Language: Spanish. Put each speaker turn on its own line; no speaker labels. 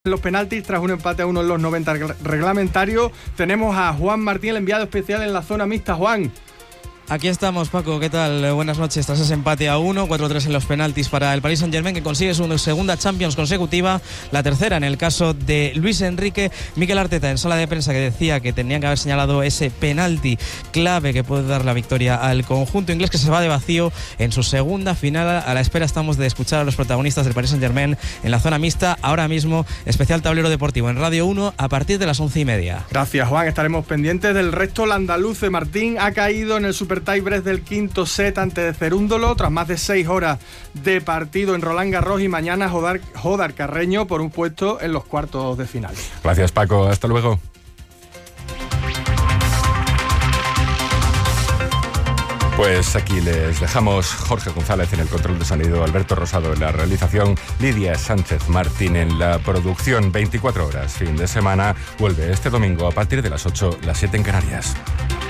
Los penaltis tras un empate a 1 en los 90 reglamentarios. Tenemos a Juan Martín, el enviado especial en la zona mixta. Juan.
Aquí estamos, Paco, ¿qué tal? Buenas noches. Tras ese empate a 1, 4-3 en los penaltis para el Paris Saint-Germain, que consigue su segunda Champions consecutiva, la tercera en el caso de Luis Enrique. Mikel Arteta en sala de prensa que decía que tenían que haber señalado ese penalti clave que puede dar la victoria al conjunto inglés, que se va de vacío en su segunda final. A la espera estamos de escuchar a los protagonistas del Paris Saint-Germain en la zona mixta. Ahora mismo, especial tablero deportivo en Radio 1 a partir de las 11:30.
Gracias, Juan. Estaremos pendientes del resto. El andaluz Martín ha caído en el Super Tiebreak del quinto set ante Cerúndolo tras más de 6 horas de partido en Roland Garros, y mañana Jodar Carreño por un puesto en los cuartos de final.
Gracias, Paco. Hasta luego. Pues aquí les dejamos. Jorge González en el control de sonido, Alberto Rosado en la realización, Lidia Sánchez Martín en la producción. 24 horas, fin de semana. Vuelve este domingo a partir de las 8, las 7 en Canarias.